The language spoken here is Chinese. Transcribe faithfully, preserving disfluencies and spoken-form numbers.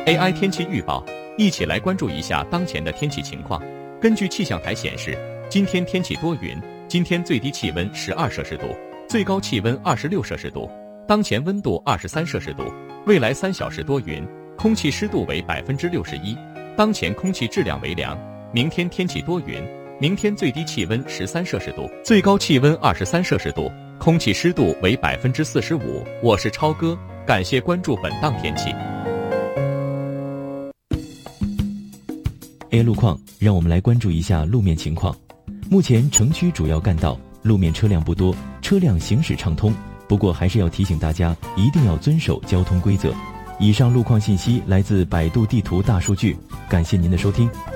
A I 天气预报，一起来关注一下当前的天气情况。根据气象台显示，今天天气多云，今天最低气温十二摄氏度，最高气温二十六摄氏度，当前温度二十三摄氏度。未来三小时多云，空气湿度为百分之六十一，当前空气质量为良。明天天气多云，明天最低气温十三摄氏度，最高气温二十三摄氏度，空气湿度为百分之四十五。我是超哥，感谢关注本档天气。 A 路况，让我们来关注一下路面情况。目前城区主要干道路面车辆不多，车辆行驶畅通，不过还是要提醒大家一定要遵守交通规则。以上路况信息来自百度地图大数据，感谢您的收听。